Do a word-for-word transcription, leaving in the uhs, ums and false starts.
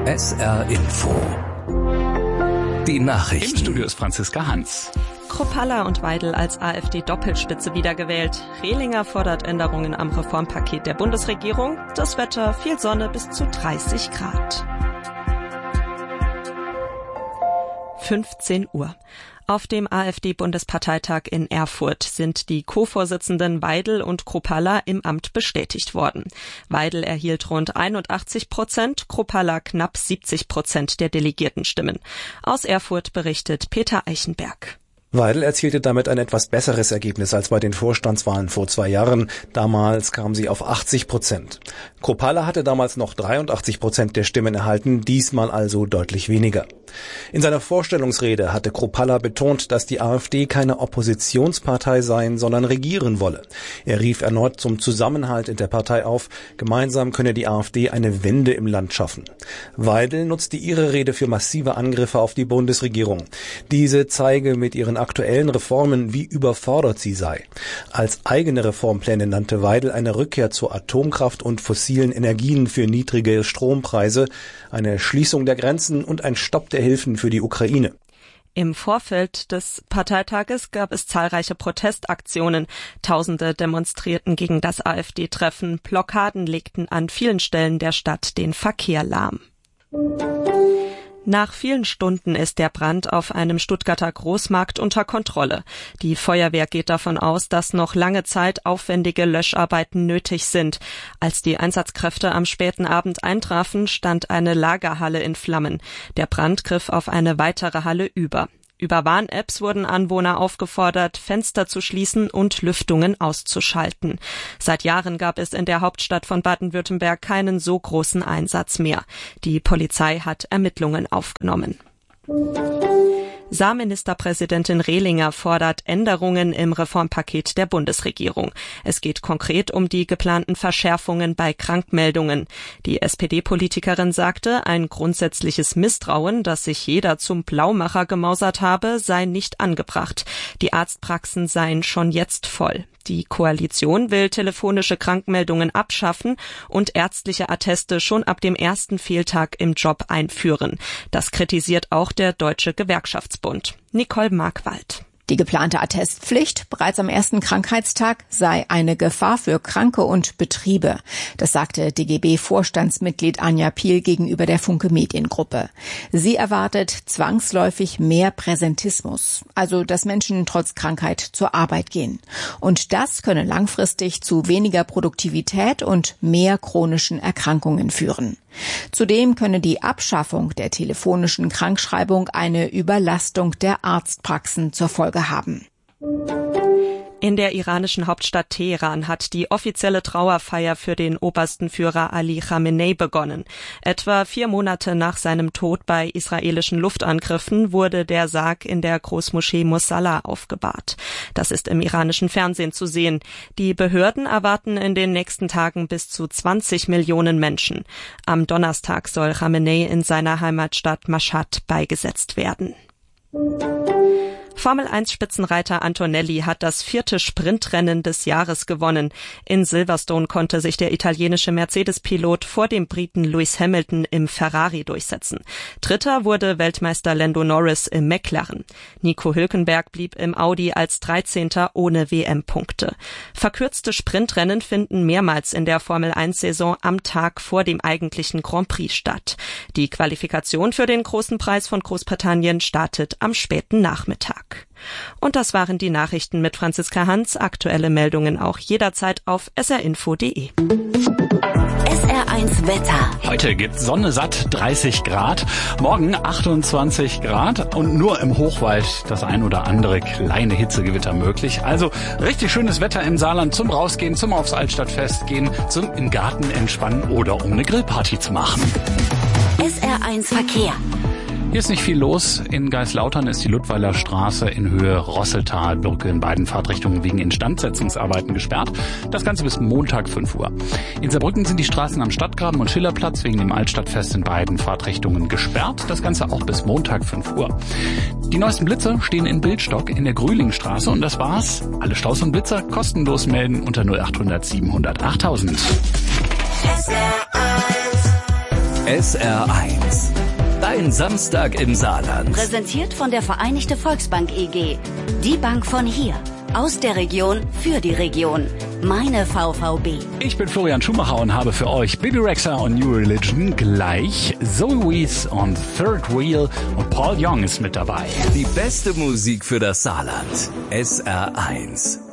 S R Info. Die Nachrichten. Im Studio ist Franziska Hans. Kruppalla und Weidel als AfD-Doppelspitze wiedergewählt. Rehlinger fordert Änderungen am Reformpaket der Bundesregierung. Das Wetter, viel Sonne bis zu dreißig Grad. fünfzehn Uhr. Auf dem AfD-Bundesparteitag in Erfurt sind die Co-Vorsitzenden Weidel und Kruppalla im Amt bestätigt worden. Weidel erhielt rund einundachtzig Prozent, Kruppalla knapp siebzig Prozent der Delegiertenstimmen. Aus Erfurt berichtet Peter Eichenberg. Weidel erzielte damit ein etwas besseres Ergebnis als bei den Vorstandswahlen vor zwei Jahren. Damals kam sie auf achtzig Prozent. Kruppalla hatte damals noch dreiundachtzig Prozent der Stimmen erhalten, diesmal also deutlich weniger. In seiner Vorstellungsrede hatte Kruppalla betont, dass die AfD keine Oppositionspartei sein, sondern regieren wolle. Er rief erneut zum Zusammenhalt in der Partei auf. Gemeinsam könne die AfD eine Wende im Land schaffen. Weidel nutzte ihre Rede für massive Angriffe auf die Bundesregierung. Diese zeige mit ihren aktuellen Reformen, wie überfordert sie sei. Als eigene Reformpläne nannte Weidel eine Rückkehr zur Atomkraft und fossilen Energien für niedrige Strompreise, eine Schließung der Grenzen und ein Stopp der Hilfen für die Ukraine. Im Vorfeld des Parteitages gab es zahlreiche Protestaktionen. Tausende demonstrierten gegen das AfD-Treffen. Blockaden legten an vielen Stellen der Stadt den Verkehr lahm. Nach vielen Stunden ist der Brand auf einem Stuttgarter Großmarkt unter Kontrolle. Die Feuerwehr geht davon aus, dass noch lange Zeit aufwendige Löscharbeiten nötig sind. Als die Einsatzkräfte am späten Abend eintrafen, stand eine Lagerhalle in Flammen. Der Brand griff auf eine weitere Halle über. Über Warn-Apps wurden Anwohner aufgefordert, Fenster zu schließen und Lüftungen auszuschalten. Seit Jahren gab es in der Hauptstadt von Baden-Württemberg keinen so großen Einsatz mehr. Die Polizei hat Ermittlungen aufgenommen. Saarministerpräsidentin Rehlinger fordert Änderungen im Reformpaket der Bundesregierung. Es geht konkret um die geplanten Verschärfungen bei Krankmeldungen. Die S P D-Politikerin sagte, ein grundsätzliches Misstrauen, dass sich jeder zum Blaumacher gemausert habe, sei nicht angebracht. Die Arztpraxen seien schon jetzt voll. Die Koalition will telefonische Krankmeldungen abschaffen und ärztliche Atteste schon ab dem ersten Fehltag im Job einführen. Das kritisiert auch der Deutsche Gewerkschaftsbund. Nicole Markwald. Die geplante Attestpflicht bereits am ersten Krankheitstag sei eine Gefahr für Kranke und Betriebe. Das sagte D G B-Vorstandsmitglied Anja Piel gegenüber der Funke Mediengruppe. Sie erwartet zwangsläufig mehr Präsentismus, also dass Menschen trotz Krankheit zur Arbeit gehen. Und das könne langfristig zu weniger Produktivität und mehr chronischen Erkrankungen führen. Zudem könne die Abschaffung der telefonischen Krankschreibung eine Überlastung der Arztpraxen zur Folge haben. In der iranischen Hauptstadt Teheran hat die offizielle Trauerfeier für den obersten Führer Ali Khamenei begonnen. Etwa vier Monate nach seinem Tod bei israelischen Luftangriffen wurde der Sarg in der Großmoschee Mosalla aufgebahrt. Das ist im iranischen Fernsehen zu sehen. Die Behörden erwarten in den nächsten Tagen bis zu zwanzig Millionen Menschen. Am Donnerstag soll Khamenei in seiner Heimatstadt Mashhad beigesetzt werden. Formel eins Spitzenreiter Antonelli hat das vierte Sprintrennen des Jahres gewonnen. In Silverstone konnte sich der italienische Mercedes-Pilot vor dem Briten Lewis Hamilton im Ferrari durchsetzen. Dritter wurde Weltmeister Lando Norris im McLaren. Nico Hülkenberg blieb im Audi als dreizehnter ohne W M-Punkte. Verkürzte Sprintrennen finden mehrmals in der Formel eins Saison am Tag vor dem eigentlichen Grand Prix statt. Die Qualifikation für den Großen Preis von Großbritannien startet am späten Nachmittag. Und das waren die Nachrichten mit Franziska Hans. Aktuelle Meldungen auch jederzeit auf s r info punkt d e. S R eins Wetter. Heute gibt's Sonne satt, dreißig Grad. Morgen achtundzwanzig Grad und nur im Hochwald das ein oder andere kleine Hitzegewitter möglich. Also richtig schönes Wetter im Saarland zum Rausgehen, zum aufs Altstadtfest gehen, zum im Garten entspannen oder um eine Grillparty zu machen. S R eins Verkehr. Hier ist nicht viel los. In Geislautern ist die Ludweiler Straße in Höhe Rosseltal-Birke in beiden Fahrtrichtungen wegen Instandsetzungsarbeiten gesperrt. Das Ganze bis Montag fünf Uhr. In Saarbrücken sind die Straßen am Stadtgraben und Schillerplatz wegen dem Altstadtfest in beiden Fahrtrichtungen gesperrt. Das Ganze auch bis Montag fünf Uhr. Die neuesten Blitze stehen in Bildstock in der Grühlingstraße und das war's. Alle Staus und Blitzer kostenlos melden unter null acht hundert siebenhundert achttausend. S R eins S R eins. Dein Samstag im Saarland. Präsentiert von der Vereinigte Volksbank E G. Die Bank von hier. Aus der Region für die Region. Meine V V B. Ich bin Florian Schumacher und habe für euch Bibi Rexha und New Religion gleich. Zoe Wees on Third Wheel und Paul Young ist mit dabei. Die beste Musik für das Saarland. S R eins.